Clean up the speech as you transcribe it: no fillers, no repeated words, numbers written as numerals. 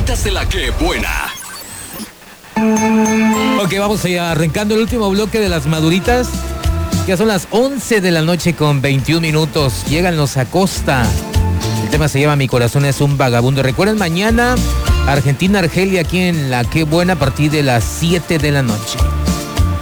maduritas de la que buena. Ok, vamos allá, arrancando el último bloque de las maduritas. Ya son las 11 de la noche con 21 minutos. Llegan los Acosta. El tema se llama Mi corazón es un vagabundo. Recuerden, mañana Argentina-Argelia aquí en la que buena a partir de las 7 de la noche.